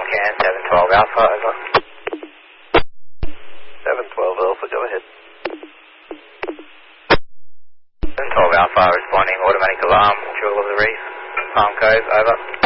can, 712 Alpha, over. 712 Alpha, go ahead. 712 Alpha, responding, automatic alarm, Jewel of the Reef, Palm Cove, over.